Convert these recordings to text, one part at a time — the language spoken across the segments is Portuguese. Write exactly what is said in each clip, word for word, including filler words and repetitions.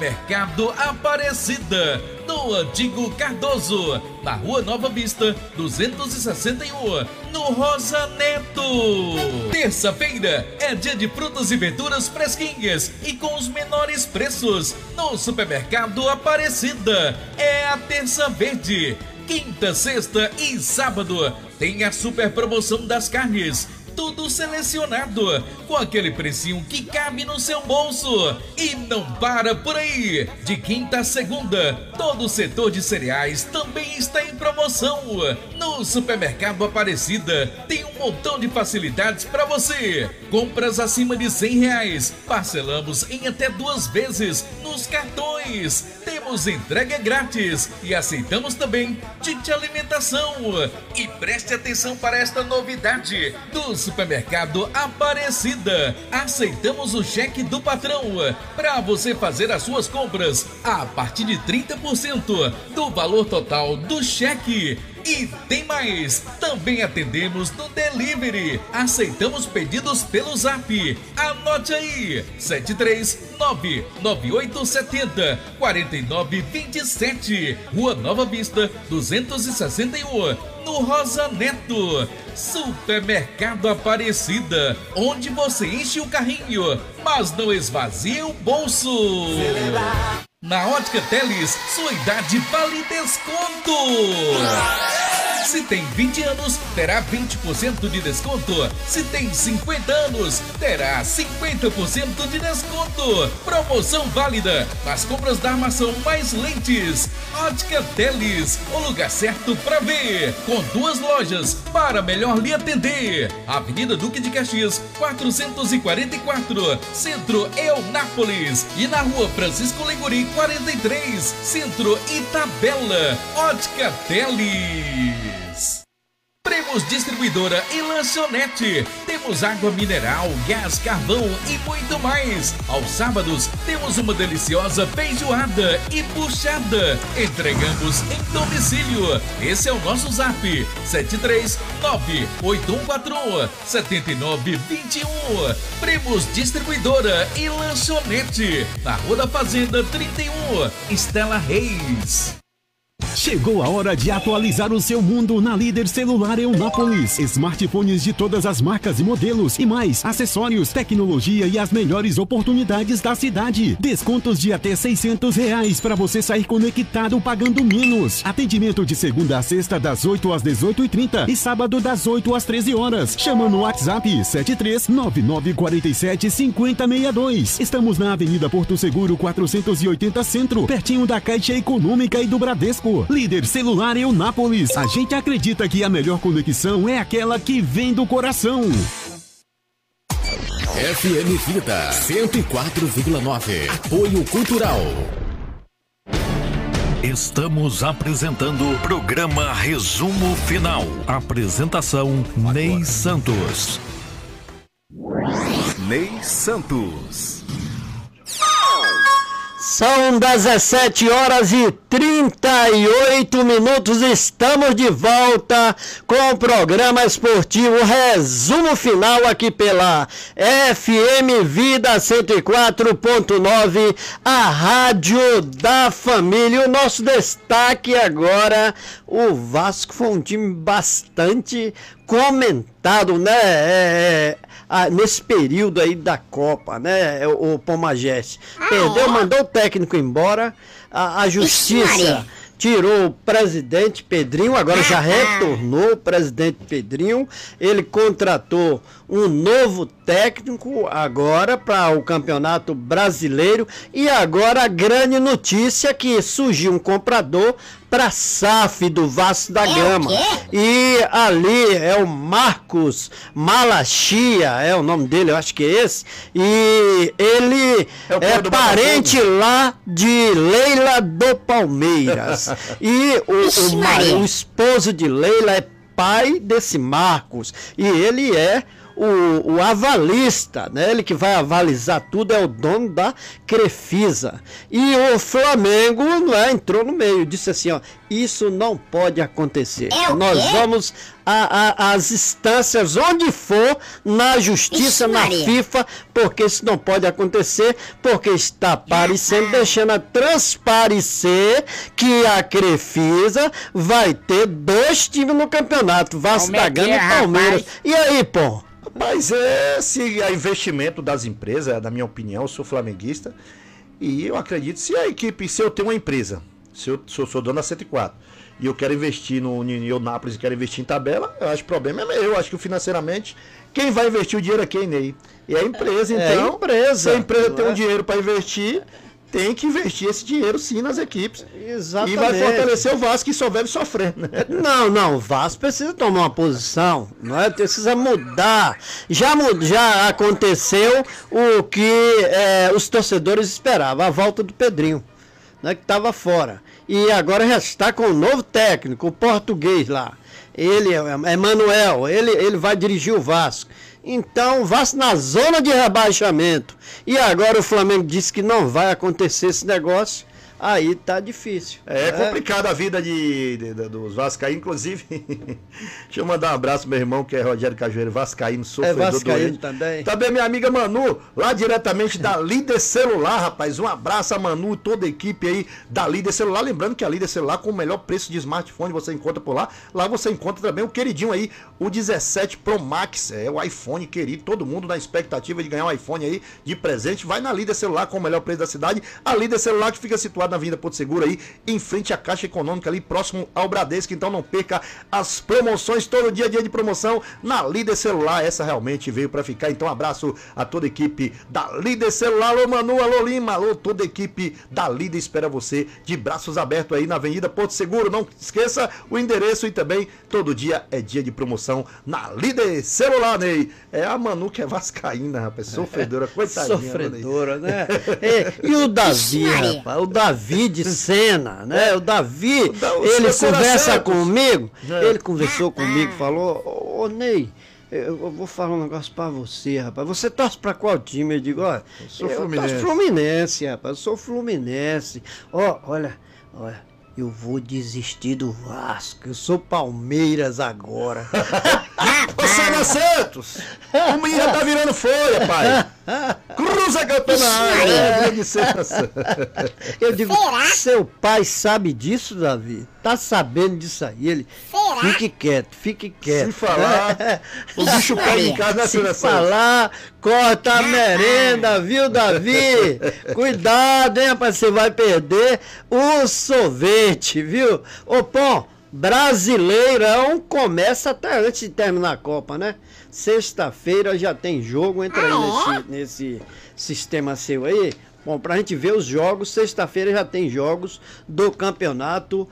Mercado Aparecida, no Antigo Cardoso, na Rua Nova Vista, duzentos e sessenta e um, no Rosa Neto. Terça-feira é dia de frutas e verduras fresquinhas e com os menores preços no Supermercado Aparecida. É a Terça Verde. Quinta, sexta e sábado tem a super promoção das carnes. Tudo selecionado, com aquele precinho que cabe no seu bolso. E não para por aí. De quinta a segunda, todo o setor de cereais também está em promoção. No Supermercado Aparecida tem um montão de facilidades para você. Compras acima de cem reais, parcelamos em até duas vezes nos cartões. Temos entrega grátis e aceitamos também kit alimentação. E preste atenção para esta novidade do Supermercado Aparecida. Aceitamos o cheque do patrão para você fazer as suas compras a partir de trinta por cento do valor total do cheque. E tem mais, também atendemos no delivery, aceitamos pedidos pelo Zap. Anote aí, sete três nove nove oito sete zero quatro nove dois sete, Rua Nova Vista, duzentos e sessenta e um, no Rosa Neto. Supermercado Aparecida, onde você enche o carrinho, mas não esvazia o bolso. Na Ótica Teles, sua idade vale desconto. Se tem vinte anos, terá vinte por cento de desconto. Se tem cinquenta anos, terá cinquenta por cento de desconto. Promoção válida nas compras da armação mais lentes. Ótica Teles, o lugar certo para ver. Com duas lojas para melhor lhe atender. Avenida Duque de Caxias, quatrocentos e quarenta e quatro, Centro Eunápolis. E na Rua Francisco Leguri, quarenta e três, Centro Itabela. Ótica Teles. Prêmios Distribuidora e Lanchonete. Temos água mineral, gás, carvão e muito mais. Aos sábados temos uma deliciosa feijoada e buchada. Entregamos em domicílio. Esse é o nosso zap: sete três nove oito um quatro um sete nove dois um. Prêmios Distribuidora e Lanchonete, na Rua da Fazenda trinta e um, Estela Reis. Chegou a hora de atualizar o seu mundo na Líder Celular Eunápolis. Smartphones de todas as marcas e modelos e mais acessórios, tecnologia e as melhores oportunidades da cidade. Descontos de até seiscentos reais para você sair conectado pagando menos. Atendimento de segunda a sexta das oito às dezoito e trinta e sábado das oito às treze horas. Chama no WhatsApp sete três nove nove quatro sete cinco zero seis dois. Estamos na Avenida Porto Seguro quatrocentos e oitenta Centro, pertinho da Caixa Econômica e do Bradesco. Líder Celular Eunápolis. A gente acredita que a melhor conexão é aquela que vem do coração. F M Vida cento e quatro vírgula nove. Apoio Cultural. Estamos apresentando o programa Resumo Final. Apresentação Ney Santos. Ney Santos. São dezessete horas e trinta e oito minutos, estamos de volta com o programa esportivo Resumo Final aqui pela F M Vida cento e quatro ponto nove, a rádio da família. O nosso destaque agora, o Vasco foi um time bastante comentado, né, é, é, nesse período aí da Copa, né, o, o Pomagés. Ah, perdeu, é? Mandou o técnico embora, a, a justiça tirou o presidente Pedrinho, agora já retornou o presidente Pedrinho, ele contratou um novo técnico agora para o Campeonato Brasileiro, e agora a grande notícia que surgiu um comprador para a S A F do Vasco da Gama. E ali é o Marcos Malachia, é o nome dele, eu acho que é esse. E ele é, é parente lá de Leila do Palmeiras. E o, o, o, o esposo de Leila é pai desse Marcos. E ele é o, o avalista, né? Ele que vai avalizar tudo é o dono da Crefisa. E o Flamengo, não é, entrou no meio, disse assim, ó, isso não pode acontecer. É Nós quê? vamos às instâncias onde for, na justiça, Ixi, na Maria. FIFA, porque isso não pode acontecer, porque está parecendo, deixando a transparecer que a Crefisa vai ter dois times no campeonato, Vasco Como é da que Gama é, e Palmeiras. rapaz? E aí, pô? Mas esse é investimento das empresas, na minha opinião, eu sou flamenguista, e eu acredito, se a equipe, se eu tenho uma empresa, se eu, se eu sou dono da cento e quatro, e eu quero investir no Nápoles e quero investir em tabela, eu acho que o problema é meu. Eu acho que financeiramente, quem vai investir o dinheiro aqui é Ney. E é a empresa, É então. a empresa, se a empresa não tem é? um dinheiro para investir, tem que investir esse dinheiro sim nas equipes. Exatamente. E vai fortalecer o Vasco, que só vive sofrendo, né? Não, não, o Vasco precisa tomar uma posição, não é? Precisa mudar. Já, mu- já aconteceu o que é, os torcedores esperavam, a volta do Pedrinho, né, que estava fora. E agora já está com um novo técnico, o português lá. Ele, Emanuel, ele, ele vai dirigir o Vasco. Então, o Vasco na zona de rebaixamento. E agora o Flamengo disse que não vai acontecer esse negócio. Aí tá difícil. É né? complicado a vida de, de- de- dos vascaínos, inclusive. Deixa eu mandar um abraço pro meu irmão, que é Rogério Cajueiro, vascaíno, É sofredor vascaíno doente. também. Também minha amiga Manu, lá diretamente da Líder Celular, rapaz. Um abraço a Manu e toda a equipe aí da Líder Celular. Lembrando que a Líder Celular, com o melhor preço de smartphone, você encontra por lá. Lá você encontra também o queridinho aí, o dezessete Pro Max. É o iPhone querido, todo mundo na expectativa de ganhar um iPhone aí de presente. Vai na Líder Celular com o melhor preço da cidade. A Líder Celular que fica situada na Avenida Porto Seguro aí, em frente à Caixa Econômica ali, próximo ao Bradesco. Então não perca as promoções, todo dia dia de promoção na Líder Celular. Essa realmente veio pra ficar. Então abraço a toda a equipe da Líder Celular. Alô Manu, alô Lima, alô toda a equipe da Líder espera você de braços abertos aí na Avenida Porto Seguro. Não esqueça o endereço e também todo dia é dia de promoção na Líder Celular, Ney. É a Manu que é vascaína, rapaz, sofredora, coitadinha. Sofredora, né? É, e o Davi, Maria. rapaz, o Davi de Sena, né? O Davi, O Da- o ele Sena conversa Santos. comigo, É. ele conversou comigo, falou, ô, ô Ney, eu eu vou falar um negócio pra você, rapaz. Você torce pra qual time? Eu digo, ó, eu sou eu Fluminense. torço Fluminense, rapaz. Eu sou Fluminense. Ó, olha, olha, eu vou desistir do Vasco. Eu sou Palmeiras agora. Ô Senna Santos, o menino já tá virando folha, pai. Cruza que eu tô na área. É, grande Senna Santos. Eu digo, Será? seu pai sabe disso, Davi? Tá sabendo disso aí? Ele, Será? fique quieto, fique quieto. Se falar, o bicho cai em casa, né, Se Senna Santos? falar, corta a merenda, viu, Davi? Cuidado, hein, rapaz, você vai perder o sorvete, viu? Ô, Pom, Brasileirão começa até antes de terminar a Copa, né? Sexta-feira já tem jogo, entra aí Ah, nesse, nesse sistema seu aí. Bom, pra gente ver os jogos, sexta-feira já tem jogos do Campeonato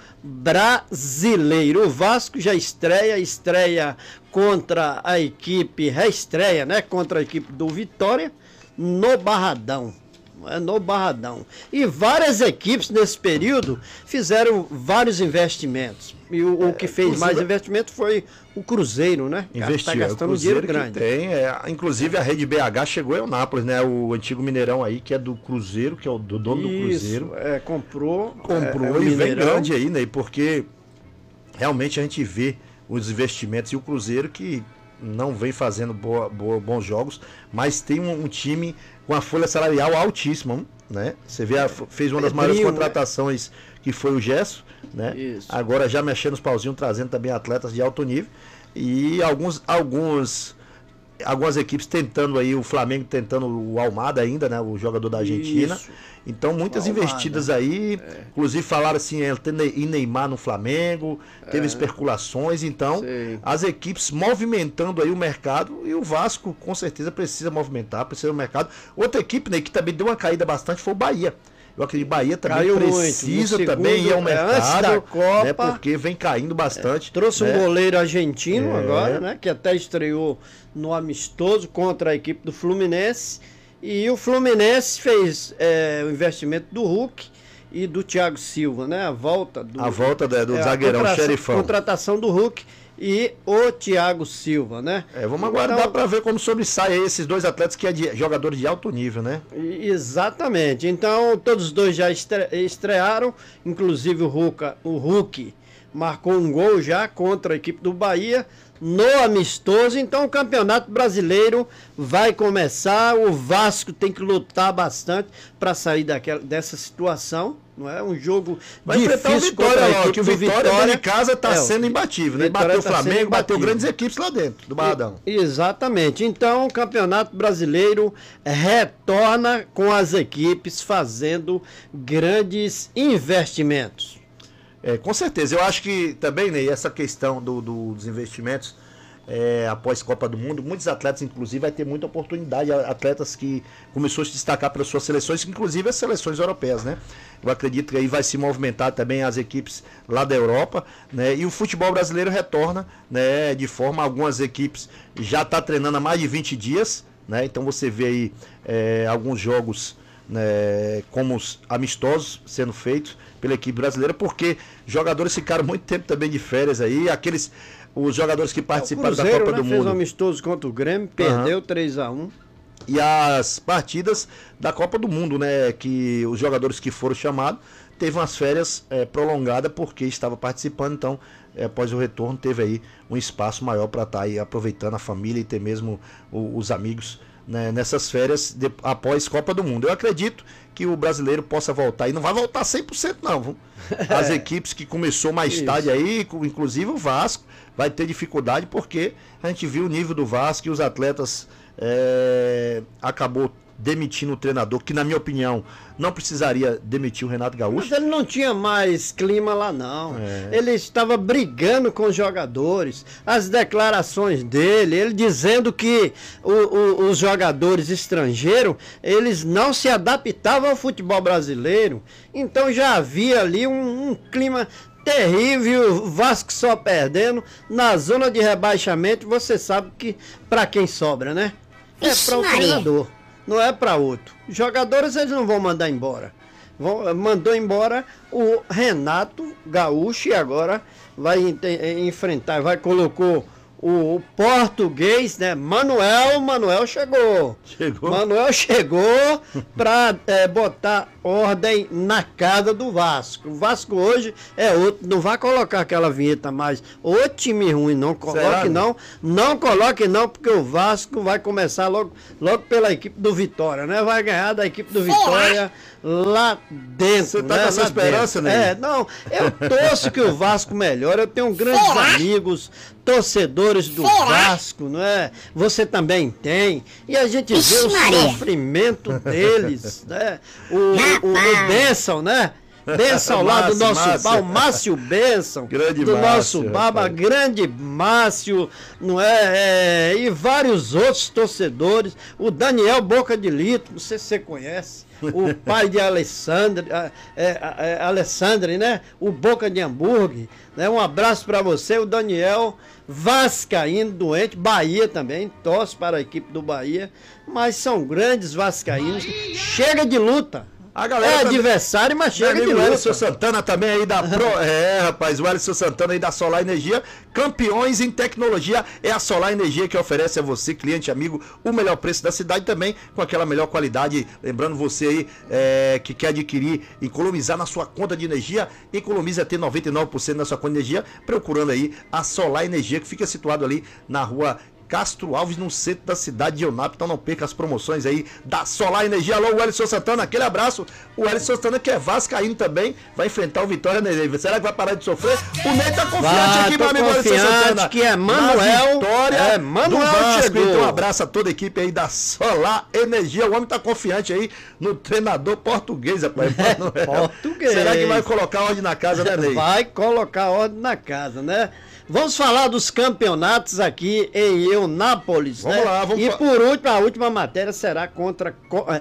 Brasileiro. O Vasco já estreia, estreia contra a equipe, reestreia, né? Contra a equipe do Vitória no Barradão. É no Barradão. E várias equipes nesse período fizeram vários investimentos. E o, o que fez inclusive- mais investimento foi o Cruzeiro, né? Investiu, Tá é o gastando Cruzeiro dinheiro que grande. tem, é, inclusive a rede B H chegou em Nápoles, né? O antigo Mineirão aí, que é do Cruzeiro, que é o do dono do Cruzeiro. Isso, é, comprou, Comprou é, é o e vem Mineirão. grande aí, né? Porque realmente a gente vê os investimentos e o Cruzeiro que não vem fazendo boa, boa- bons jogos, mas tem um, um time com a folha salarial altíssima, né? Você vê, a- fez uma das maiores Pedrinho, contratações que foi o Gesso, né? Isso. Agora já mexendo os pauzinhos, trazendo também atletas de alto nível e alguns alguns algumas equipes tentando aí, o Flamengo tentando o Almada ainda, né? O jogador da Argentina. Isso. Então, muitas Almada. investidas aí, inclusive falaram assim, é, tem Ney- em Neymar no Flamengo, teve especulações, então Sim. as equipes movimentando aí o mercado e o Vasco com certeza precisa movimentar, precisa do mercado. Outra equipe, né, que também deu uma caída bastante foi o Bahia. Eu acredito que o Bahia também Caiu muito. precisa No também ir ao segundo, é, mercado, antes da Copa, né, porque vem caindo bastante. Trouxe né? um goleiro argentino É. agora, né? Que até estreou no amistoso contra a equipe do Fluminense. E o Fluminense fez é, o investimento do Hulk e do Thiago Silva, né? A volta do... A volta do, do é, zagueirão, a xerifão. contratação do Hulk e o Thiago Silva, né? É, vamos aguardar então, para ver como sobressai esses dois atletas que é de jogadores de alto nível, né? Exatamente. Então, todos os dois já estre estrearam, inclusive o Hulk, o Hulk marcou um gol já contra a equipe do Bahia no amistoso. Então, o Campeonato Brasileiro vai começar. O Vasco tem que lutar bastante para sair daquela, dessa situação. Não é um jogo vai difícil o Vitória, contra a ó, que o Vitória, Vitória de casa está é, sendo imbatível, né? Bateu o Flamengo, bateu grandes equipes lá dentro do Barradão. E, exatamente. Então, o Campeonato Brasileiro retorna com as equipes fazendo grandes investimentos. É, com certeza. Eu acho que também, Ney, essa questão do, do, dos investimentos é, após Copa do Mundo, muitos atletas, inclusive, vai ter muita oportunidade. Atletas que começou a se destacar pelas suas seleções, inclusive as seleções europeias, né? Eu acredito que aí vai se movimentar também as equipes lá da Europa, né? E o futebol brasileiro retorna, né? De forma, algumas equipes já tá treinando há mais de vinte dias, né? Então você vê aí é, alguns jogos, né, como os amistosos sendo feitos pela equipe brasileira, porque jogadores ficaram muito tempo também de férias aí, aqueles os jogadores que participaram Cruzeiro, da Copa né, do fez Mundo. Um amistoso contra o Grêmio, perdeu uhum. três a um. E as partidas da Copa do Mundo, né, que os jogadores que foram chamados teve umas férias é, prolongadas porque estava participando, então é, após o retorno teve aí um espaço maior para estar tá aí aproveitando a família e ter mesmo o, os amigos, né, nessas férias de, após Copa do Mundo. Eu acredito que o brasileiro possa voltar, e não vai voltar cem por cento não, as equipes que começou mais Isso. tarde aí, inclusive o Vasco, vai ter dificuldade porque a gente viu o nível do Vasco e os atletas é, acabou demitindo o treinador, que na minha opinião não precisaria demitir o Renato Gaúcho. Mas ele não tinha mais clima lá não, é. Ele estava brigando com os jogadores, as declarações dele, ele dizendo que o, o, os jogadores estrangeiros, eles não se adaptavam ao futebol brasileiro, então já havia ali um, um clima terrível, o Vasco só perdendo, na zona de rebaixamento, você sabe que para quem sobra, né? É para o treinador. Não é para outro. Os jogadores eles não vão mandar embora. Vão, mandou embora o Renato Gaúcho e agora vai enfrentar, vai colocou o, o português, né? Manuel, Manuel chegou. Chegou. Manuel chegou para é, botar ordem na casa do Vasco. O Vasco hoje é outro. Não vai colocar aquela vinheta mais. Ô time ruim, não coloque Será? não. Não coloque não, porque o Vasco vai começar logo, logo pela equipe do Vitória, né? Vai ganhar da equipe do Vitória lá dentro. Você tá né? com essa lá esperança, né? É, não. Eu torço que o Vasco melhore. Eu tenho grandes Será? amigos, torcedores do Será? Vasco, não é? Você também tem. E a gente Ixi, vê o Maria. sofrimento deles, né? O, o, o Benção, né? Benção lá do nosso bar, o Márcio Benção, grande do Márcio, nosso baba, grande Márcio, não é? é? E vários outros torcedores. O Daniel Boca de Litro, não sei se você conhece. O pai de Alessandre, é, é, é, Alessandre, né? O Boca de Hambúrguer, né? Um abraço para você, o Daniel vascaíno, doente, Bahia também, torce para a equipe do Bahia, mas são grandes vascaínos. Chega de luta. A galera é adversário, mas chega de luta. O Ellison Santana também aí da Pro... É, rapaz, o Ellison Santana aí da Solar Energia, campeões em tecnologia, é a Solar Energia que oferece a você, cliente amigo, o melhor preço da cidade também, com aquela melhor qualidade. Lembrando você aí é, que quer adquirir, economizar na sua conta de energia, economize até noventa e nove por cento na sua conta de energia, procurando aí a Solar Energia, que fica situado ali na rua Castro Alves, no centro da cidade de Eunápolis. Então não perca as promoções aí da Solar Energia. Alô, o Ellison Santana, aquele abraço. O Ellison Santana, que é vascaíno também, vai enfrentar o Vitória Ney. Será que vai parar de sofrer? O Ney tá confiante vai, aqui, meu amigo Ellison Santana. Que é Manuel. Vitória é, Manuel do Vasco. Chegou. Então um abraço a toda a equipe aí da Solar Energia. O homem tá confiante aí no treinador português, rapaz. É, português. Será que vai colocar ordem na casa, né, Ney? Vai colocar ordem na casa, né? Vamos falar dos campeonatos aqui em Eunápolis, vamos né? lá, vamos E por último, a última matéria será contra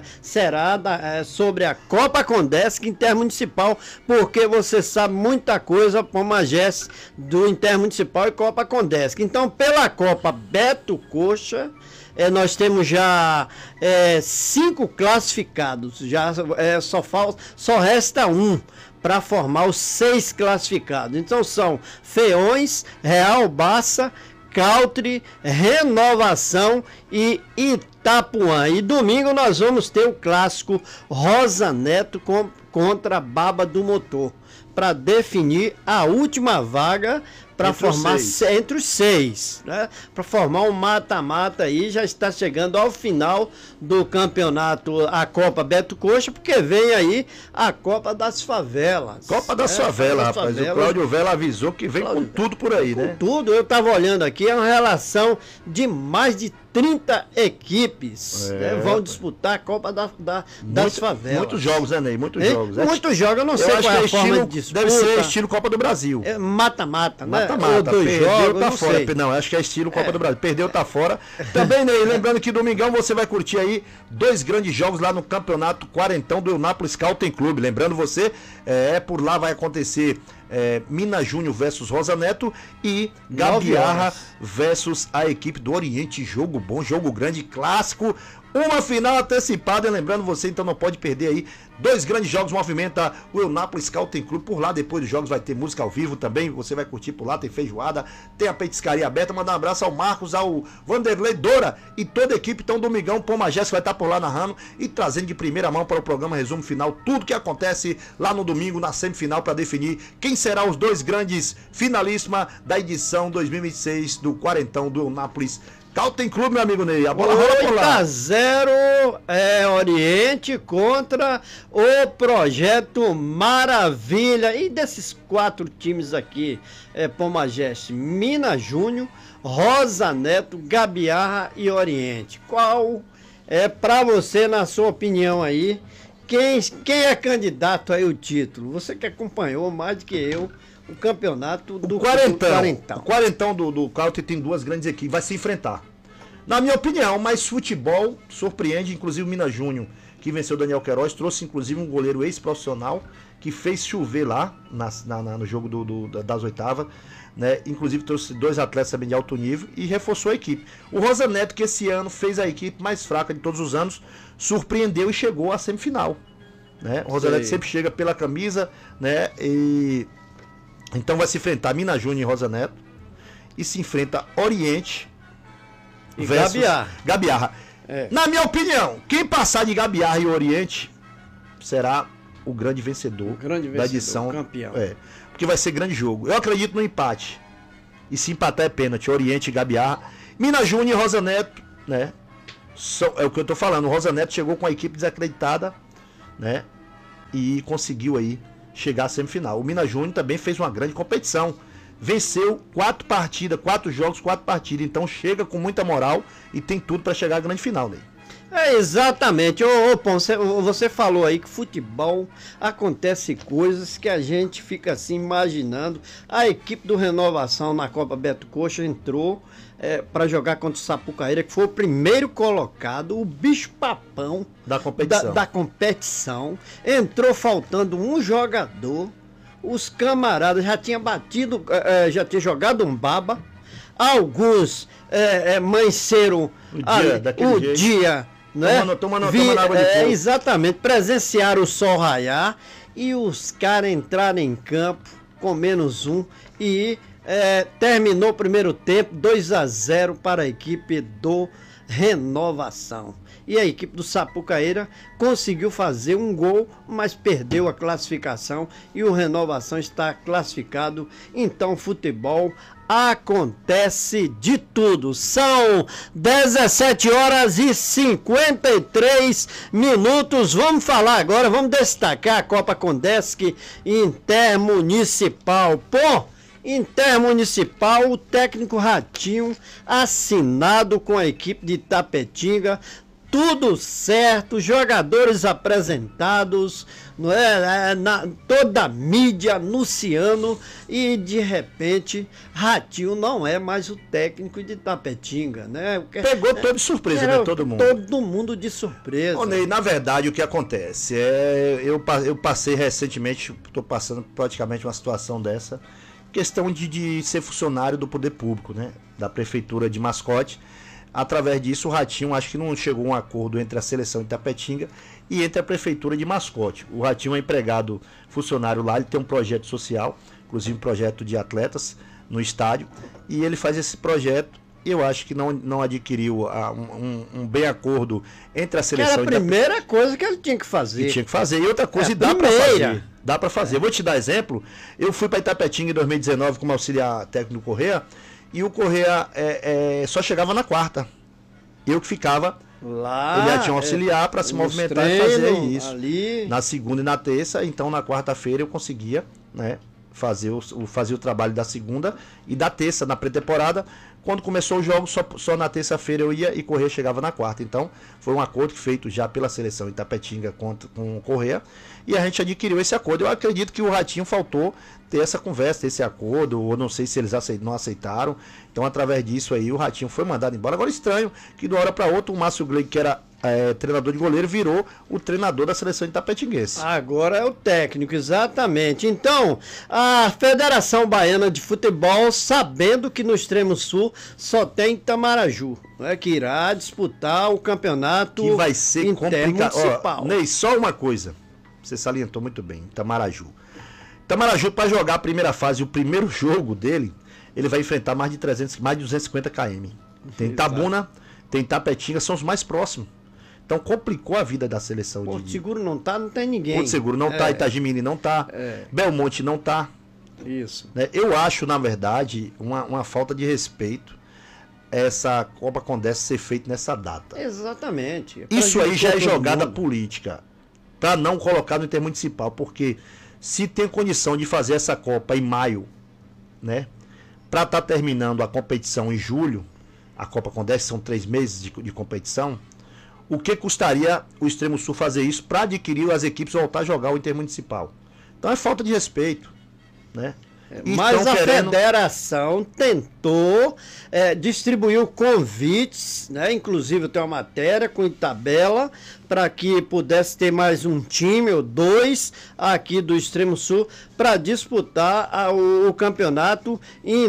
será da, é, sobre a Copa Condesc Intermunicipal, porque você sabe muita coisa, Pomagés, do Intermunicipal e Copa Condesc. Então, pela Copa Beto Coxa, é, nós temos já é, cinco classificados, já é, só, falta, só resta um para formar os seis classificados. Então são Feões, Real Barça, Country, Renovação e Itapuã. E domingo nós vamos ter o clássico Rosa Neto com, contra Baba do Motor, para definir a última vaga para formar os entre os seis, né? Para formar um mata-mata aí, já está chegando ao final do campeonato, a Copa Beto Coxa, porque vem aí a Copa das Favelas. Copa das né? Favelas, das rapaz. favelas. O Cláudio Vela avisou que vem Cláudio... com tudo por aí, com né? Tudo, eu estava olhando aqui, é uma relação de mais de trinta equipes, É, né? Vão disputar a Copa da, da, das Muito, Favelas. muitos jogos, né, Ney? Muitos Hein? jogos. É Muitos jogos, eu não sei eu qual acho é que a forma estilo, de disputa. deve ser estilo Copa do Brasil. É mata-mata, né? Mata-mata, Ou dois perdeu, jogos, tá não fora. sei. Não, acho que é estilo Copa É. do Brasil. Perdeu, tá fora. Também, Ney, lembrando que domingão você vai curtir aí dois grandes jogos lá no Campeonato Quarentão do Eunápolis Scouting Clube. Lembrando você, é, por lá vai acontecer é, Minas Júnior versus Rosa Neto e Gabiarra versus a equipe do Oriente. Jogo bom, jogo grande, clássico. Uma final antecipada, e lembrando você, então não pode perder aí. Dois grandes jogos movimenta o Eunápolis Scouting Clube. Por lá, depois dos jogos, vai ter música ao vivo também. Você vai curtir por lá, tem feijoada, tem a petiscaria aberta. Mandar um abraço ao Marcos, ao Vanderlei Dora e toda a equipe. Então, domingão, Pô Majestic vai estar por lá narrando e trazendo de primeira mão para o programa Resumo Final tudo que acontece lá no domingo, na semifinal, para definir quem será os dois grandes finalistas da edição dois mil e vinte e seis do Quarentão do Eunápolis Scouting Clube, meu amigo Ney. A bola rola por lá. oito a zero é Oriente contra o Projeto Maravilha. E desses quatro times aqui, é Pomageste, Minas Júnior, Rosa Neto, Gabiarra e Oriente. Qual é para você, na sua opinião aí, quem, quem é candidato aí o título? Você que acompanhou mais do que eu o campeonato do o Quarentão. do Quarentão. O Quarentão do, do Country tem duas grandes equipes, vai se enfrentar. Na minha opinião, mas futebol surpreende, inclusive o Minas Júnior, que venceu o Daniel Queiroz, trouxe inclusive um goleiro ex-profissional que fez chover lá na, na, no jogo do, do, das oitavas, né? Inclusive trouxe dois atletas também de alto nível e reforçou a equipe. O Rosa Neto, que esse ano fez a equipe mais fraca de todos os anos, surpreendeu e chegou à semifinal, né? O Rosa Sei. Neto sempre chega pela camisa, né? E então vai se enfrentar Minas Júnior e Rosa Neto. E se enfrenta Oriente e versus Gabiarra. Gabiarra. É. Na minha opinião, quem passar de Gabiarra e Oriente será o grande vencedor, O grande da vencedor, edição. campeão. É, porque vai ser grande jogo. Eu acredito no empate. E se empatar é pênalti. Oriente e Gabiarra. Minas Júnior e Rosa Neto, né? São, é o que eu tô falando. O Rosa Neto chegou com a equipe desacreditada, né? E conseguiu aí chegar à semifinal. O Minas Júnior também fez uma grande competição. Venceu quatro partidas, quatro jogos, quatro partidas. Então chega com muita moral e tem tudo para chegar à grande final, né? É, exatamente. Ô, ô, Pão, você, você falou aí que futebol acontece coisas que a gente fica assim imaginando. A equipe do Renovação na Copa Beto Coxa entrou é, para jogar contra o Sapucaíra, que foi o primeiro colocado, o bicho papão Da competição. Da, da competição. Entrou faltando um jogador. Os camaradas já tinham batido, é, já tinham jogado um baba. Alguns é, é, manceram O dia, daquele o jeito. dia, né? Tomando- tomando- Vi- tomando água de é, coco. exatamente, presenciaram o sol raiar e os caras entraram em campo com menos um e é, terminou o primeiro tempo dois a zero para a equipe do Renovação. E a equipe do Sapucaíra conseguiu fazer um gol, mas perdeu a classificação e o Renovação está classificado. Então, futebol acontece de tudo. São dezessete horas e cinquenta e três minutos. Vamos falar agora, vamos destacar a Copa Condesc Intermunicipal. Pô, Intermunicipal, o técnico Ratinho, assinado com a equipe de Tapetinga. Tudo certo, jogadores apresentados, não é? Na, toda a mídia anunciando e de repente Ratinho não é mais o técnico de Tapetinga, né? Pegou todo de surpresa, Era né? Todo mundo. Todo mundo de surpresa. Ô, Ney, na verdade, o que acontece é. Eu, pa- eu passei recentemente, estou passando praticamente uma situação dessa. Questão de, de ser funcionário do poder público, né? Da prefeitura de Mascote. através disso o Ratinho, acho que não chegou a um acordo entre a seleção de Itapetinga e entre a prefeitura de Mascote. O Ratinho é empregado, funcionário lá, ele tem um projeto social, inclusive um projeto de atletas no estádio, e ele faz esse projeto. Eu acho que não, não adquiriu a, um, um bem acordo entre a seleção que era a primeira e coisa que ele tinha que fazer. Que tinha que fazer. E outra coisa, é, e dá para fazer. Dá para fazer. É. Vou te dar exemplo. Eu fui para Itapetinga em dois mil e dezenove como auxiliar técnico do Correia, e o Correia é, é, só chegava na quarta. Eu que ficava lá. Ele já tinha um auxiliar é, para se movimentar treino, e fazer isso. Ali. Na segunda e na terça, então na quarta-feira eu conseguia, né, fazer o, fazer o trabalho da segunda e da terça na pré-temporada. Quando começou o jogo, só, só na terça-feira eu ia e Correia chegava na quarta. Então, foi um acordo feito já pela seleção Itapetinga com, com o Correia. E a gente adquiriu esse acordo. Eu acredito que o Ratinho faltou ter essa conversa, ter esse acordo, ou não sei se eles aceit- não aceitaram. Então, através disso aí, o Ratinho foi mandado embora. Agora, estranho que de uma hora para outra, o Márcio Gleik, que era é, treinador de goleiro, virou o treinador da seleção itapetinguense. Agora é o técnico, exatamente. Então, a Federação Baiana de Futebol, sabendo que no extremo sul só tem Itamaraju, né, que irá disputar o campeonato que vai ser complicado. Ney, só uma coisa, você salientou muito bem, Itamaraju. Itamaraju, para jogar a primeira fase, o primeiro jogo dele, ele vai enfrentar mais de trezentos, mais de duzentos e cinquenta quilômetros. Tem Itabuna, tem Itapetinga, são os mais próximos. Então complicou a vida da seleção. Porto de... Seguro não tá, não tem ninguém. Porto Seguro não é. tá, Itagimini não tá, é. Belmonte não tá. Isso. Né? Eu acho, na verdade, uma, uma falta de respeito essa Copa Condesse ser feita nessa data. Exatamente. Isso aí já é jogada mundo. política. Para não colocar no intermunicipal, porque se tem condição de fazer essa Copa em maio, né? Para estar tá terminando a competição em julho, a Copa Condesse são três meses de, de competição. O que custaria o Extremo Sul fazer isso para adquirir as equipes voltar a jogar o intermunicipal? Então é falta de respeito, né? Mas a querendo... federação tentou é, distribuir convites, né? Inclusive tem uma matéria com tabela para que pudesse ter mais um time ou dois aqui do Extremo Sul para disputar a, o, o campeonato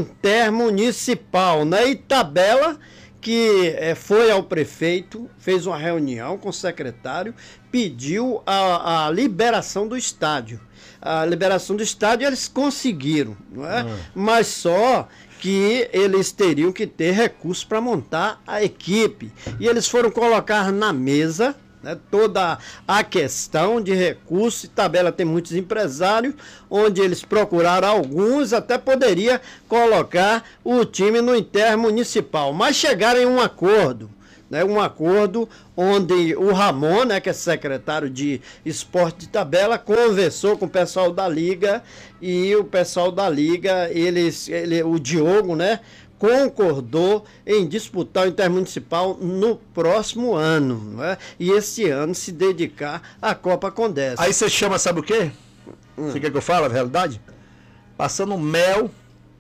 intermunicipal, né? E tabela que é, foi ao prefeito, fez uma reunião com o secretário, pediu a, a liberação do estádio. A liberação do estádio eles conseguiram, não é? Uhum. Mas só que eles teriam que ter recursos para montar a equipe. E eles foram colocar na mesa, né, toda a questão de recursos. Tabela tem muitos empresários, onde eles procuraram alguns, até poderia colocar o time no intermunicipal. Mas chegaram em um acordo. Né, um acordo onde o Ramon, né, que é secretário de esporte de Tabela, conversou com o pessoal da Liga e o pessoal da Liga, eles, ele, o Diogo, né, concordou em disputar o intermunicipal no próximo ano, né, e esse ano se dedicar à Copa Condesse. Aí você chama, sabe o quê? Hum. Você quer que eu fale a realidade? Passando mel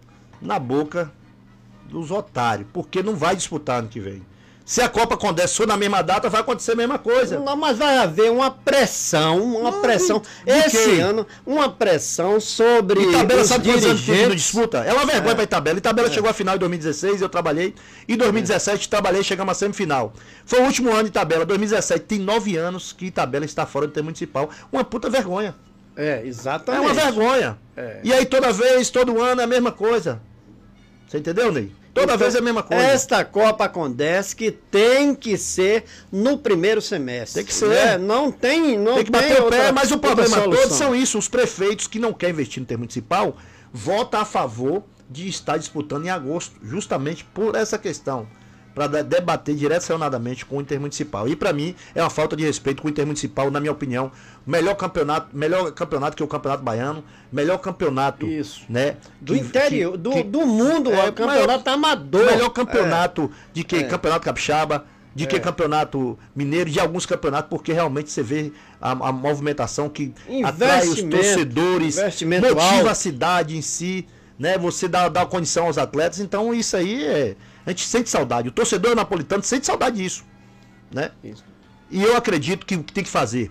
na boca dos otários, porque não vai disputar ano que vem. Se a Copa Condesse for na mesma data, vai acontecer a mesma coisa. Não, mas vai haver uma pressão, uma não, pressão, esse quê? ano, uma pressão sobre Itabela, os sabe dirigentes. Quantos anos disputa? É uma vergonha é. para Itabela. Itabela é. chegou à final em dois mil e dezesseis, eu trabalhei. Em dois mil e dezessete, é. trabalhei, chegamos à semifinal. Foi o último ano de Itabela, dois mil e dezessete. Tem nove anos que Itabela está fora do intermunicipal. Uma puta vergonha. É, exatamente. É uma vergonha. É. E aí toda vez, todo ano é a mesma coisa. Você entendeu, Ney? Toda então, vez é a mesma coisa. Esta Copa Condesse que tem que ser no primeiro semestre. Tem que ser. Né? Não tem, não tem que tem bater outra, o pé, mas o problema todo são isso. Os prefeitos que não querem investir no intermunicipal votam a favor de estar disputando em agosto, justamente por essa questão, para debater direcionadamente com o intermunicipal. E para mim é uma falta de respeito com o intermunicipal, na minha opinião. Melhor campeonato, melhor campeonato que o Campeonato Baiano, melhor campeonato, isso, né, do que, interior, que, do, que, do mundo, é, o campeonato maior, amador. Melhor campeonato é. de que é. campeonato capixaba, de que é. campeonato mineiro, de alguns campeonatos, porque realmente você vê a, a movimentação que atrai os torcedores, motiva alto. a cidade em si, né? Você dá, dá condição aos atletas, então isso aí é. A gente sente saudade. O torcedor napolitano sente saudade disso, né? Isso. E eu acredito que o que tem que fazer,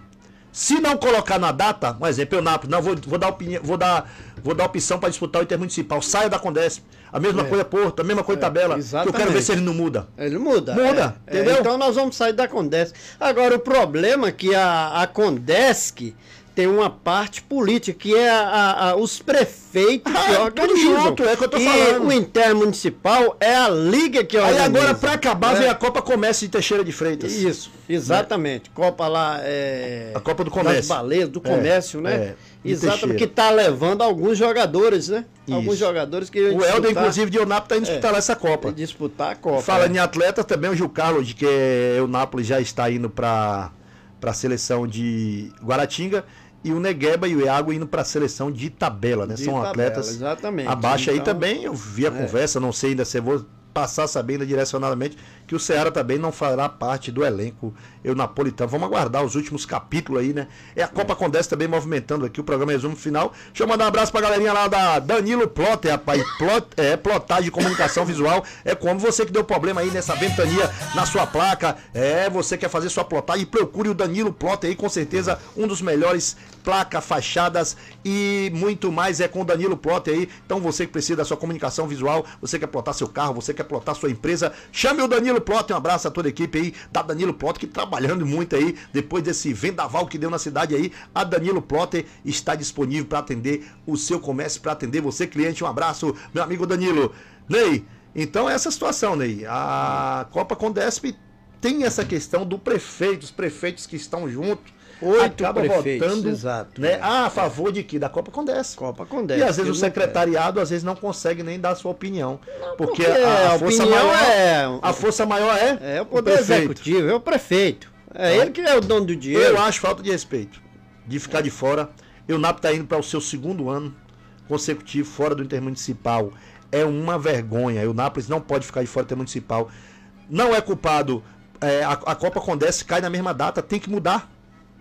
Se não colocar na data, um exemplo, eu Nápoles, não, vou, vou, dar, opinião, vou, dar, vou dar opção para disputar o Intermunicipal, saia da Condesp. A mesma é. coisa Porto, a mesma coisa é, Tabela. Exatamente. Que eu quero ver se ele não muda. Ele muda. Muda, é, entendeu? É, então nós vamos sair da Condesc. Agora, o problema é que a, a Condesc tem uma parte política, que é a, a, a, os prefeitos ah, que organizam. Junto, é que eu tô e falando. O intermunicipal é a liga que organiza. Aí agora, para acabar, é. vem a Copa Comércio de Teixeira de Freitas. Isso, exatamente. É. Copa lá, é... A Copa do Comércio. Das baleias, do comércio, é. né? É. Exatamente, que está levando alguns jogadores, né? Isso. Alguns jogadores que... O Helder, inclusive, de Eunápolis, está indo disputar é. essa Copa. Disputar a Copa. Falando é. em atleta, também o Gil Carlos, de que Eunápolis já está indo para a seleção de Guaratinga. E o Negueba e o Iago indo para a seleção de Itabela, né? De São Itabela, atletas exatamente. abaixo então, aí também. Eu vi a é. conversa, não sei ainda se eu vou passar sabendo direcionadamente que o Ceará também não fará parte do elenco eunapolitano. Vamos aguardar os últimos capítulos aí, né? É a Copa Condesc também movimentando aqui o programa Resumo Final. Deixa eu mandar um abraço pra galerinha lá da Danilo Plotter, rapaz. Plot, é, plotagem de comunicação visual. É como você que deu problema aí nessa ventania na sua placa. É, você quer fazer sua plotagem, procure o Danilo Plotter aí, com certeza um dos melhores placa, fachadas e muito mais é com o Danilo Plotter aí. Então você que precisa da sua comunicação visual, você quer plotar seu carro, você quer plotar sua empresa, chame o Danilo Plotter. Um abraço a toda a equipe aí da Danilo Plotter, que trabalhando muito aí, depois desse vendaval que deu na cidade aí, a Danilo Plotter está disponível para atender o seu comércio, para atender você, cliente. Um abraço, meu amigo Danilo. Ney, então essa situação, Ney, a Copa Condesp tem essa questão do prefeito, os prefeitos que estão juntos, Oito acaba prefeitos, votando, exato, né, é. a favor de que? Da Copa Condesc. Copa Condesc. E às vezes o secretariado às vezes não consegue nem dar a sua opinião. Não, porque, porque a, a força opinião maior é... A força maior é... É o poder o executivo, é o prefeito. É então, ele que é o dono do dinheiro. Eu acho falta de respeito de ficar de fora. O Eunápolis está indo para o seu segundo ano consecutivo fora do Intermunicipal. É uma vergonha. O Eunápolis não pode ficar de fora do Intermunicipal. Não é culpado. É, a, a Copa Condesc cai na mesma data. Tem que mudar.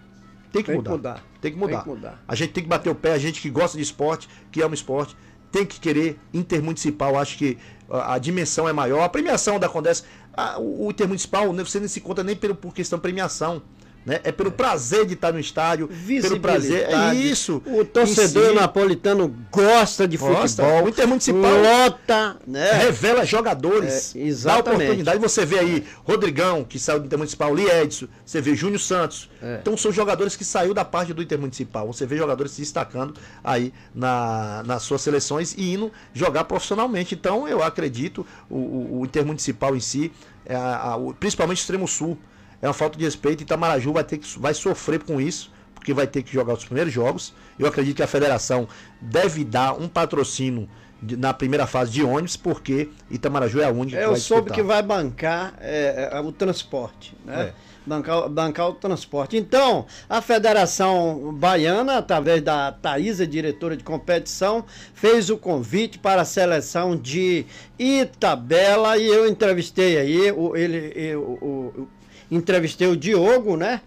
Tem que, tem, mudar. Que mudar. tem que mudar. Tem que mudar. A gente tem que bater o pé, a gente que gosta de esporte, que ama esporte, tem que querer intermunicipal. Acho que a, a dimensão é maior. A premiação da Condesc, a, o, o intermunicipal, você não se conta nem pelo, por questão de premiação. Né? É pelo é. prazer de estar no estádio, pelo prazer, é isso. O torcedor si. napolitano gosta de gosta. futebol. O Intermunicipal lota, né? revela jogadores, é, exatamente. dá oportunidade. Você vê aí Rodrigão, que saiu do Intermunicipal, Liedson, você vê Júnior Santos. É. Então são jogadores que saiu da parte do Intermunicipal. Você vê jogadores se destacando aí na, nas suas seleções e indo jogar profissionalmente. Então eu acredito, o, o, o Intermunicipal em si, é a, a, o, principalmente o Extremo Sul, é uma falta de respeito. Itamaraju vai ter que vai sofrer com isso, porque vai ter que jogar os primeiros jogos. Eu acredito que a federação deve dar um patrocínio de, na primeira fase de ônibus, porque Itamaraju é a única que Eu vai soube disputar. que vai bancar é, é, o transporte, né? É. Bancar, bancar o transporte. Então, a Federação Baiana, através da Thaísa, diretora de competição, fez o convite para a seleção de Itabela, e eu entrevistei aí, o, ele, eu, o, entrevistei o Diogo, né?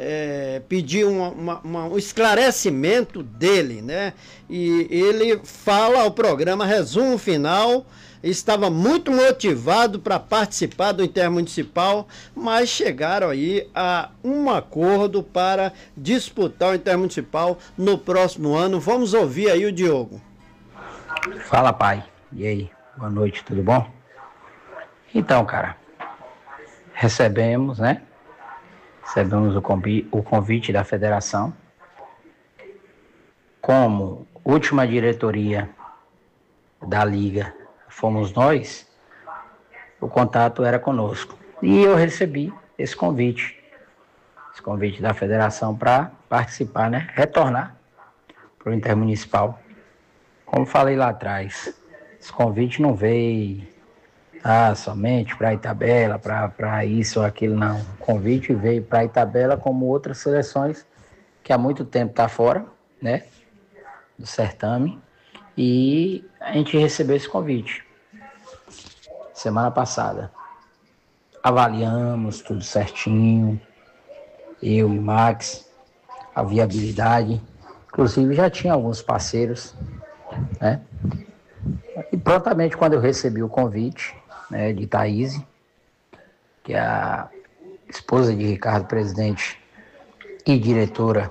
É, pedi uma, uma, uma, um esclarecimento dele, né? E ele fala ao programa Resumo Final. Estava muito motivado para participar do Intermunicipal, mas chegaram aí a um acordo para disputar o Intermunicipal no próximo ano. Vamos ouvir aí o Diogo. Fala, pai. E aí? Boa noite, tudo bom? Então, cara, recebemos, né? Recebemos o convite, o convite da federação. Como última diretoria da liga fomos nós, o contato era conosco. E eu recebi esse convite, esse convite da federação para participar, né? Retornar para o Intermunicipal. Como falei lá atrás, esse convite não veio ah, somente para Itabela, para isso ou aquilo, não. O convite veio para Itabela como outras seleções que há muito tempo está fora, né? Do certame. E a gente recebeu esse convite semana passada. Avaliamos tudo certinho, eu e o Max, a viabilidade. Inclusive já tinha alguns parceiros, né? E prontamente, quando eu recebi o convite, né, de Thaís, que é a esposa de Ricardo Presidente, e diretora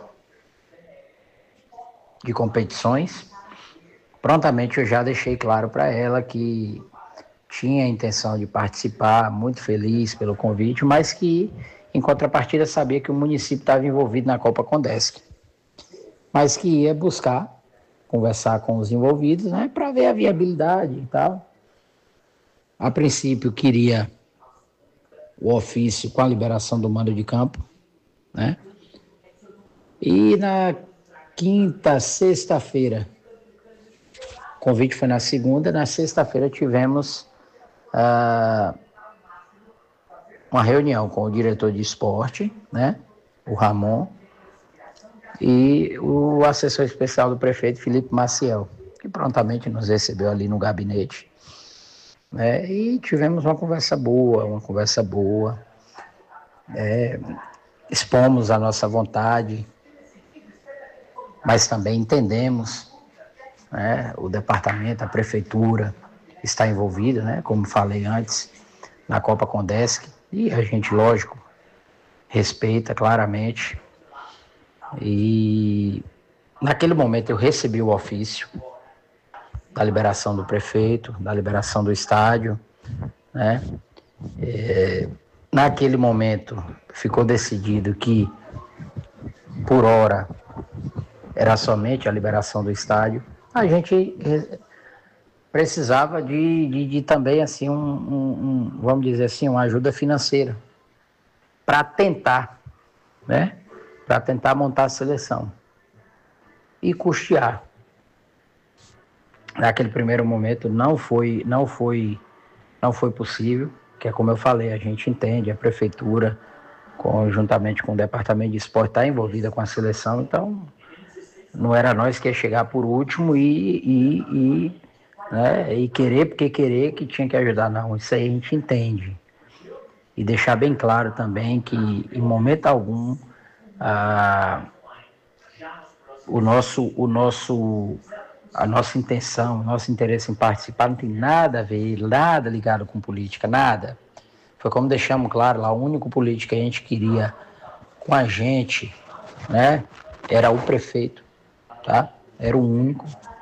de competições, prontamente eu já deixei claro para ela que tinha a intenção de participar, muito feliz pelo convite, mas que, em contrapartida, sabia que o município estava envolvido na Copa Condesc, mas que ia buscar conversar com os envolvidos, né, para ver a viabilidade e tal. A princípio, queria o ofício com a liberação do mando de campo, né, e na quinta, sexta-feira, o convite foi na segunda, na sexta-feira tivemos uh, uma reunião com o diretor de esporte, né, o Ramon, e o assessor especial do prefeito, Felipe Maciel, que prontamente nos recebeu ali no gabinete, né, e tivemos uma conversa boa, uma conversa boa, é, expomos a nossa vontade, mas também entendemos, né, o departamento, a prefeitura está envolvida, né, como falei antes, na Copa Condesc, e a gente, lógico, respeita claramente. E naquele momento eu recebi o ofício da liberação do prefeito, da liberação do estádio, né? É, naquele momento ficou decidido que, por hora, era somente a liberação do estádio. A gente precisava de, de, de também, assim, um, um, um, vamos dizer assim, uma ajuda financeira para tentar, né? Para tentar montar a seleção e custear. Naquele primeiro momento não foi, não foi, não foi possível, que é como eu falei, a gente entende, a prefeitura, conjuntamente com o departamento de esporte, está envolvida com a seleção, então não era nós que ia chegar por último e, e, e, né, e querer porque querer que tinha que ajudar, não, isso aí a gente entende. E deixar bem claro também que em momento algum Ah, o nosso, o nosso, a nossa intenção, o nosso interesse em participar não tem nada a ver, nada ligado com política, nada. Foi como deixamos claro lá, o único político que a gente queria com a gente, né, era o prefeito, tá? Era o único.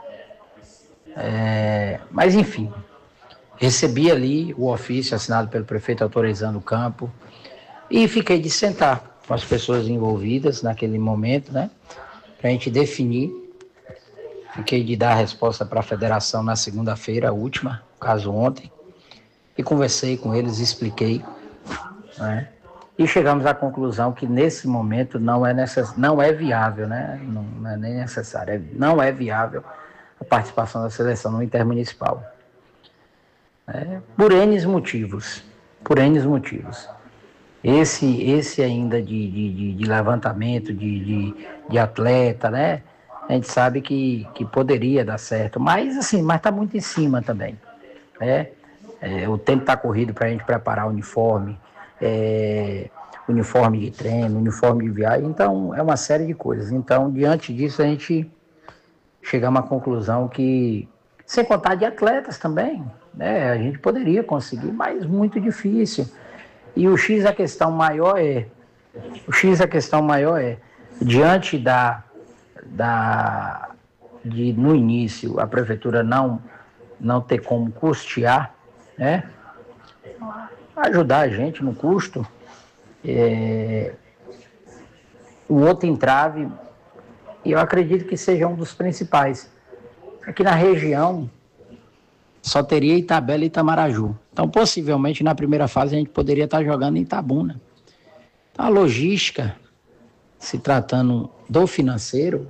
É, mas enfim, recebi ali o ofício assinado pelo prefeito autorizando o campo e fiquei de sentar com as pessoas envolvidas naquele momento, né, para a gente definir. Fiquei de dar a resposta para a federação na segunda-feira, a última, caso ontem, e conversei com eles, expliquei, né, e chegamos à conclusão que nesse momento não é, necess... não é viável, né, não, não é nem necessário, é... não é viável a participação da seleção no intermunicipal, é, por N motivos, por N motivos. Esse, esse ainda de, de, de levantamento de, de, de atleta, né? A gente sabe que, que poderia dar certo, mas assim, mas está muito em cima também, né? É, o tempo está corrido para a gente preparar o uniforme, é, uniforme de treino, uniforme de viagem, então é uma série de coisas. Então, diante disso, a gente chegamos à conclusão que, sem contar de atletas também, né? A gente poderia conseguir, mas muito difícil. E o X, a questão maior é, o X, a questão maior é, diante da, da, de, no início, a prefeitura não, não ter como custear, né, ajudar a gente no custo, é, o outro entrave, e eu acredito que seja um dos principais, aqui na região, só teria Itabela e Itamaraju. Então, possivelmente, na primeira fase, a gente poderia estar jogando em Itabuna. Então, a logística, se tratando do financeiro,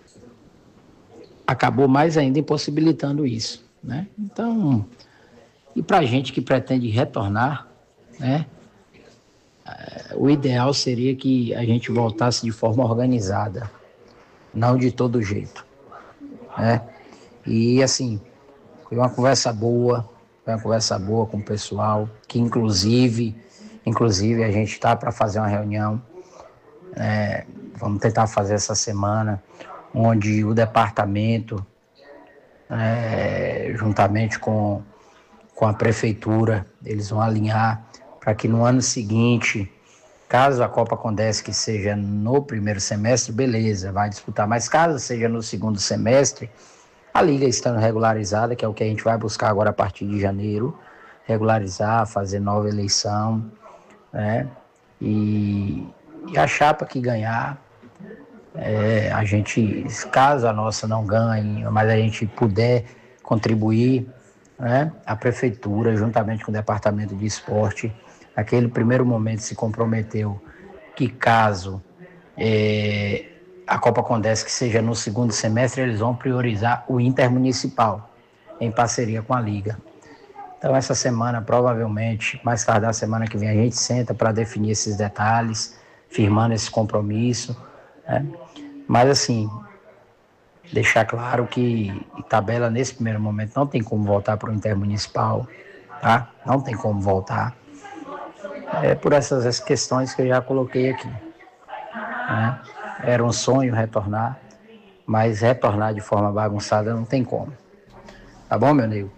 acabou mais ainda impossibilitando isso, né? Então, e para a gente que pretende retornar, né, o ideal seria que a gente voltasse de forma organizada, não de todo jeito, né? E, assim, foi uma conversa boa, foi uma conversa boa com o pessoal, que inclusive, inclusive a gente está para fazer uma reunião, é, vamos tentar fazer essa semana, onde o departamento, é, juntamente com, com a prefeitura, eles vão alinhar para que no ano seguinte Caso a Copa Condesc seja no primeiro semestre, beleza, vai disputar. Mas caso seja no segundo semestre, a liga estando regularizada, que é o que a gente vai buscar agora a partir de janeiro, regularizar, fazer nova eleição, né? E, e a chapa que ganhar, é, a gente, caso a nossa não ganhe, mas a gente puder contribuir, né? A prefeitura, juntamente com o departamento de esporte, naquele primeiro momento se comprometeu que caso é, a Copa Condesc seja no segundo semestre, eles vão priorizar o intermunicipal, em parceria com a Liga. Então essa semana, provavelmente, mais tarde da semana que vem, a gente senta para definir esses detalhes, firmando esse compromisso, né? Mas assim, deixar claro que Itabela nesse primeiro momento não tem como voltar para o intermunicipal, tá? Não tem como voltar. É por essas questões que eu já coloquei aqui, né? Era um sonho retornar, mas retornar de forma bagunçada não tem como. Tá bom, meu nego?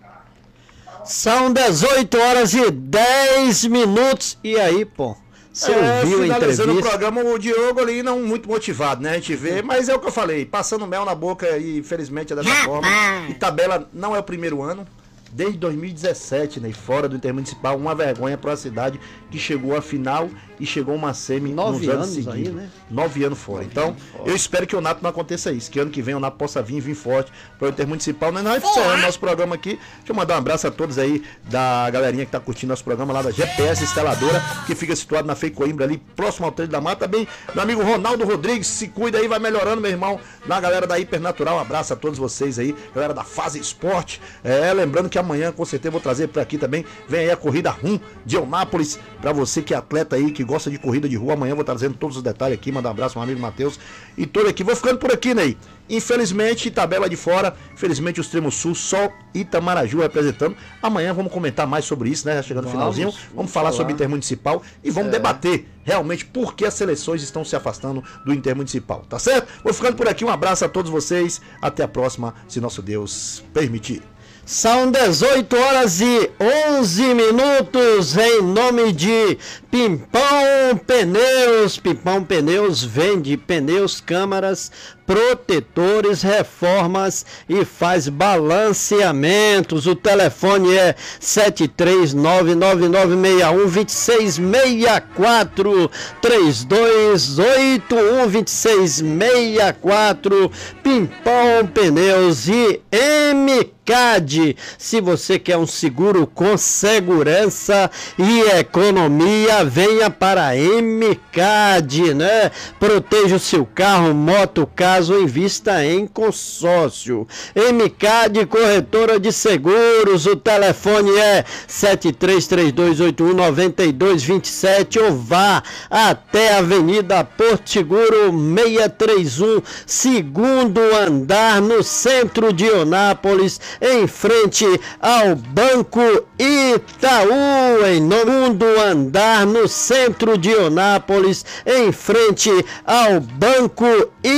São dezoito horas e dez minutos. E aí, pô? Você é, ouviu a entrevista? O programa, o Diogo ali não muito motivado, né? A gente vê, mas é o que eu falei, passando mel na boca e infelizmente é dessa forma. Itabela não é o primeiro ano. Desde dois mil e dezessete, né, fora do Intermunicipal, uma vergonha para a cidade que chegou à final e chegou uma semi Nove nos anos, anos seguintes. Aí, né? Nove anos fora. Nove então, anos fora. Eu espero que o Nato não aconteça isso, que ano que vem o Nato possa vir, vir forte para o Intermunicipal. Nós vamos encerrando nosso programa aqui. Deixa eu mandar um abraço a todos aí da galerinha que tá curtindo nosso programa lá da G P S Instaladora, que fica situado na Fei Coimbra ali, próximo ao Trevo da Mata. Também meu amigo Ronaldo Rodrigues, se cuida aí, vai melhorando, meu irmão. Na galera da Hipernatural, um abraço a todos vocês aí, galera da Fase Esporte. É, lembrando que amanhã, com certeza, vou trazer por aqui também, vem aí a corrida Rum de Eunápolis, para você que é atleta aí, que gosta de corrida de rua. Amanhã eu vou trazendo todos os detalhes aqui, mandar um abraço ao meu amigo Matheus e todo aqui. Vou ficando por aqui, Ney. Infelizmente, tabela de fora, infelizmente o extremo sul, só Itamaraju representando. Amanhã vamos comentar mais sobre isso, né? Já chegando no finalzinho, vamos, vamos falar, falar sobre Intermunicipal e vamos é. debater realmente por que as seleções estão se afastando do Intermunicipal, tá certo? Vou ficando por aqui, um abraço a todos vocês, até a próxima, se nosso Deus permitir. São dezoito horas e onze minutos, em nome de Pimpão Pneus. Pimpão Pneus vende pneus, câmaras, protetores, reformas e faz balanceamentos. O telefone é sete três nove nove nove seis um dois seis seis quatro, três dois oito um dois seis seis quatro. Pimpão Pneus e M C A D. Se você quer um seguro com segurança e economia, venha para a M C A D, né? Proteja o seu carro, moto, caso invista em consórcio. M C A D, corretora de seguros. O telefone é sete três três dois oito um nove dois dois sete ou vá até a Avenida Porto Seguro seiscentos e trinta e um, segundo andar, no centro de Eunápolis, em frente ao Banco Itaú, em segundo andar, no centro de Eunápolis, em frente ao Banco Itaú.